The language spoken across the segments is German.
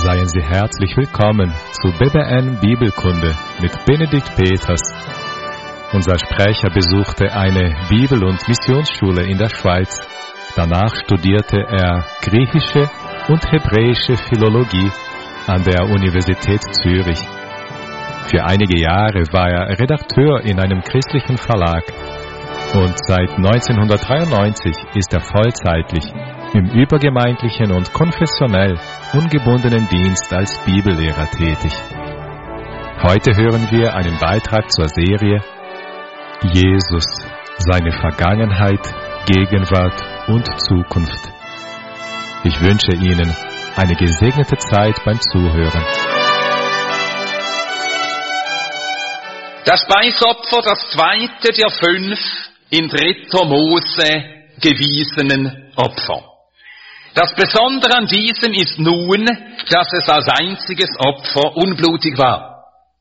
Seien Sie herzlich willkommen zu BBN Bibelkunde mit Benedikt Peters. Unser Sprecher besuchte eine Bibel- und Missionsschule in der Schweiz. Danach studierte er griechische und hebräische Philologie an der Universität Zürich. Für einige Jahre war er Redakteur in einem christlichen Verlag und seit 1993 ist er vollzeitlich im übergemeindlichen und konfessionell ungebundenen Dienst als Bibellehrer tätig. Heute hören wir einen Beitrag zur Serie Jesus, seine Vergangenheit, Gegenwart und Zukunft. Ich wünsche Ihnen eine gesegnete Zeit beim Zuhören. Das Speisopfer, das zweite der 5 in 3. Mose gewiesenen Opfer. Das Besondere an diesem ist nun, dass es als einziges Opfer unblutig war.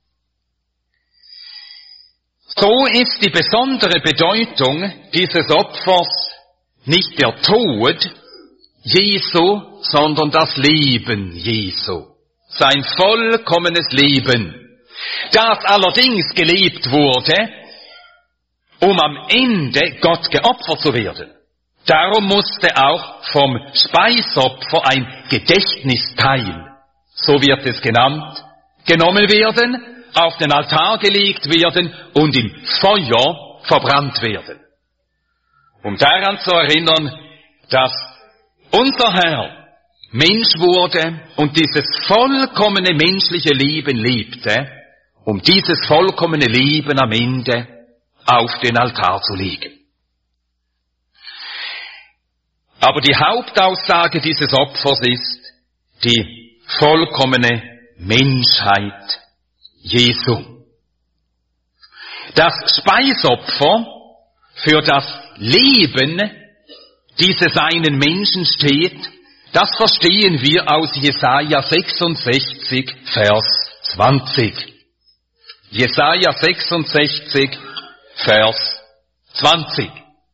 So ist die besondere Bedeutung dieses Opfers nicht der Tod Jesu, sondern das Leben Jesu. Sein vollkommenes Leben, das allerdings gelebt wurde, um am Ende Gott geopfert zu werden. Darum musste auch vom Speisopfer ein Gedächtnisteil, so wird es genannt, genommen werden, auf den Altar gelegt werden und im Feuer verbrannt werden. Um daran zu erinnern, dass unser Herr Mensch wurde und dieses vollkommene menschliche Leben lebte, um dieses vollkommene Leben am Ende auf den Altar zu legen. Aber die Hauptaussage dieses Opfers ist die vollkommene Menschheit Jesu. Das Speisopfer für das Leben dieses einen Menschen steht, das verstehen wir aus Jesaja 66, Vers 20. Jesaja 66, Vers 20.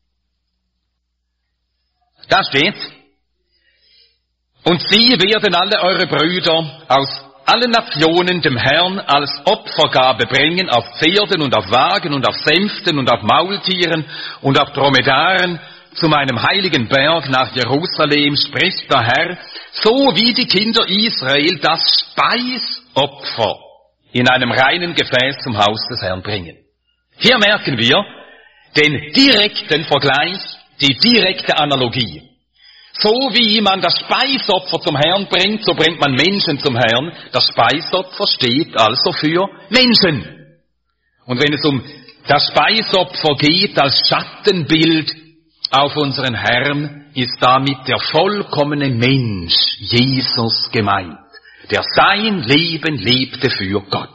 Da steht: Und sie werden alle eure Brüder aus allen Nationen dem Herrn als Opfergabe bringen, auf Pferden und auf Wagen und auf Sänften und auf Maultieren und auf Dromedaren, zu meinem heiligen Berg nach Jerusalem, spricht der Herr, so wie die Kinder Israel das Speisopfer in einem reinen Gefäß zum Haus des Herrn bringen. Hier merken wir den direkten Vergleich, die direkte Analogie. So wie man das Speisopfer zum Herrn bringt, so bringt man Menschen zum Herrn. Das Speisopfer steht also für Menschen. Und wenn es um das Speisopfer geht als Schattenbild auf unseren Herrn, ist damit der vollkommene Mensch, Jesus, gemeint, der sein Leben lebte für Gott.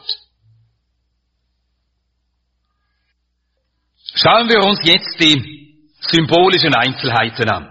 Schauen wir uns jetzt die symbolischen Einzelheiten an.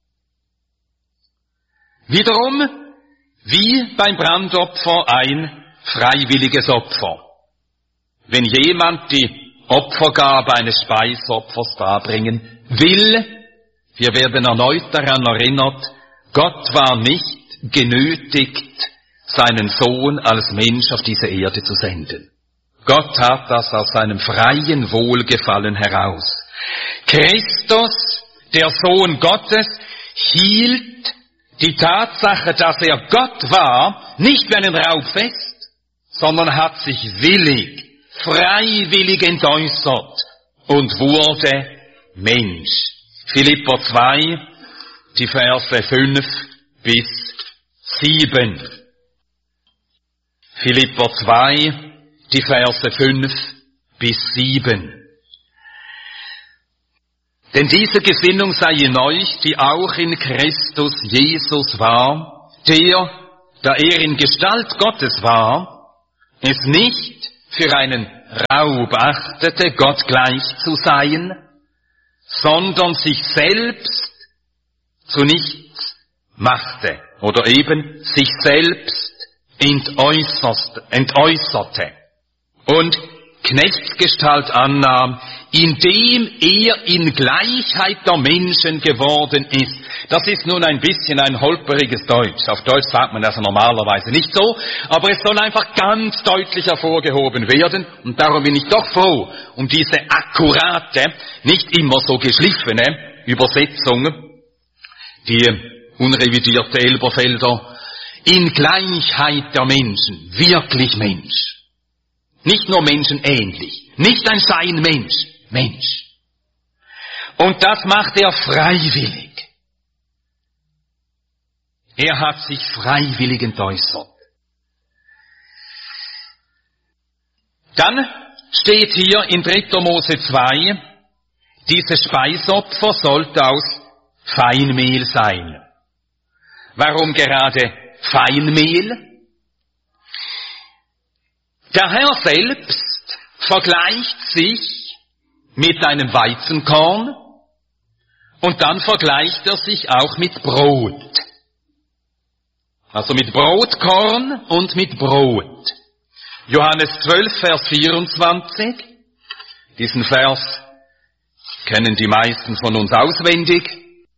Wiederum, wie beim Brandopfer, ein freiwilliges Opfer. Wenn jemand die Opfergabe eines Speisopfers darbringen will, wir werden erneut daran erinnert, Gott war nicht genötigt, seinen Sohn als Mensch auf diese Erde zu senden. Gott tat das aus seinem freien Wohlgefallen heraus. Christus, der Sohn Gottes, hielt die Tatsache, dass er Gott war, nicht wie einen Raub fest, sondern hat sich willig, freiwillig entäußert und wurde Mensch. Philipper 2, die Verse 5 bis 7. Philipper 2, die Verse 5 bis 7. Denn diese Gesinnung sei in euch, die auch in Christus Jesus war, der, da er in Gestalt Gottes war, es nicht für einen Raub achtete, Gott gleich zu sein, sondern sich selbst zu nichts machte oder eben sich selbst entäußerte und Knechtsgestalt annahm, indem er in Gleichheit der Menschen geworden ist, Das ist nun ein bisschen ein holperiges Deutsch. Auf Deutsch sagt man das normalerweise nicht so, aber es soll einfach ganz deutlich hervorgehoben werden. Und darum bin ich doch froh um diese akkurate, nicht immer so geschliffene Übersetzung, die unrevidierte Elberfelder, in Gleichheit der Menschen, wirklich Mensch. Nicht nur menschenähnlich, nicht ein Sein-Mensch, Mensch. Und das macht er freiwillig. Er hat sich freiwillig entäußert. Dann steht hier in 3. Mose 2, dieses Speisopfer sollte aus Feinmehl sein. Warum gerade Feinmehl? Der Herr selbst vergleicht sich mit einem Weizenkorn und dann vergleicht er sich auch mit Brot. Also mit Brotkorn und mit Brot. Johannes 12, Vers 24. Diesen Vers kennen die meisten von uns auswendig.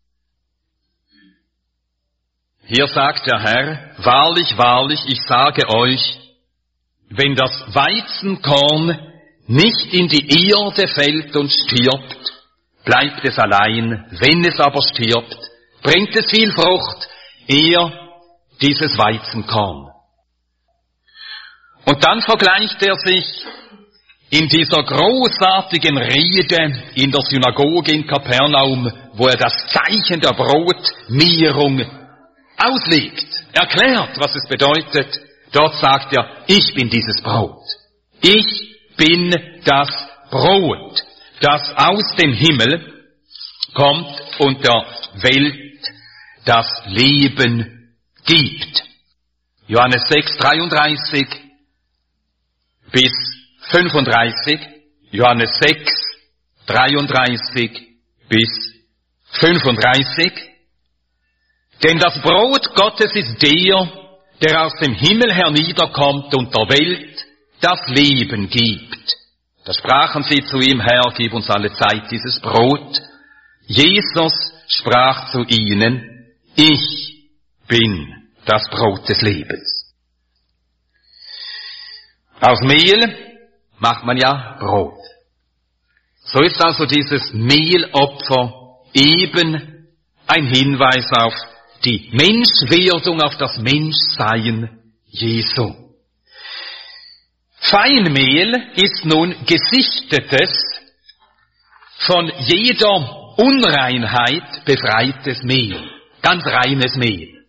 Hier sagt der Herr, wahrlich, wahrlich, ich sage euch, wenn das Weizenkorn nicht in die Erde fällt und stirbt, bleibt es allein. Wenn es aber stirbt, bringt es viel Frucht, dieses Weizenkorn. Und dann vergleicht er sich in dieser großartigen Rede in der Synagoge in Kapernaum, wo er das Zeichen der Brotmehrung auslegt, erklärt, was es bedeutet. Dort sagt er, ich bin dieses Brot. Ich bin das Brot, das aus dem Himmel kommt und der Welt das Leben gibt. Johannes 6, 33 bis 35, Johannes 6, 33 bis 35. Denn das Brot Gottes ist der aus dem Himmel herniederkommt und der Welt das Leben gibt. Da sprachen sie zu ihm, Herr, gib uns alle Zeit dieses Brot. Jesus sprach zu ihnen, ich bin das Brot des Lebens. Aus Mehl macht man ja Brot. So ist also dieses Mehlopfer eben ein Hinweis auf die Menschwerdung, auf das Menschsein Jesu. Feinmehl ist nun gesichtetes, von jeder Unreinheit befreites Mehl, ganz reines Mehl.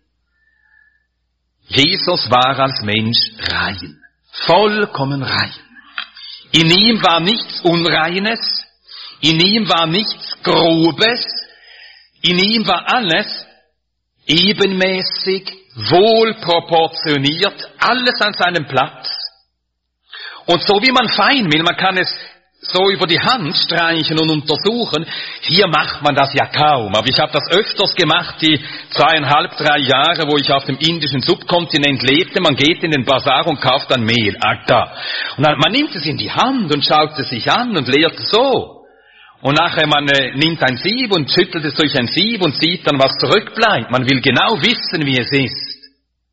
Jesus war als Mensch rein, vollkommen rein. In ihm war nichts Unreines, in ihm war nichts Grobes, in ihm war alles ebenmäßig, wohlproportioniert, alles an seinem Platz. Und so wie man Feinmehl, man kann es so über die Hand streichen und untersuchen, hier macht man das ja kaum. Aber ich habe das öfters gemacht, die 2,5, 3 Jahre, wo ich auf dem indischen Subkontinent lebte. Man geht in den Bazar und kauft dann Mehl. Und dann, man nimmt es in die Hand und schaut es sich an und leert es so. Und nachher man nimmt ein Sieb und schüttelt es durch ein Sieb und sieht dann, was zurückbleibt. Man will genau wissen, wie es ist.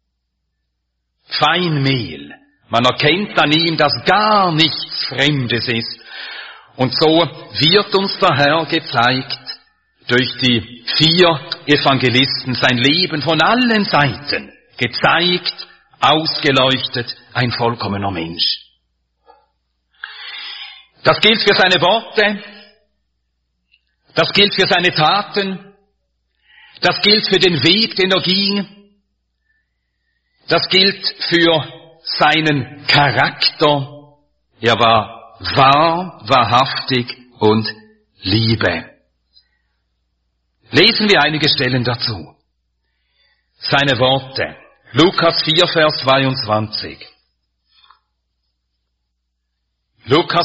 Feinmehl. Man erkennt an ihm, dass gar nichts Fremdes ist. Und so wird uns der Herr gezeigt, durch die 4 Evangelisten, sein Leben von allen Seiten, gezeigt, ausgeleuchtet, ein vollkommener Mensch. Das gilt für seine Worte, das gilt für seine Taten, das gilt für den Weg, den er ging, das gilt für seinen Charakter. Er war wahr, wahrhaftig und Liebe. Lesen wir einige Stellen dazu. Seine Worte. Lukas 4, Vers 22. Lukas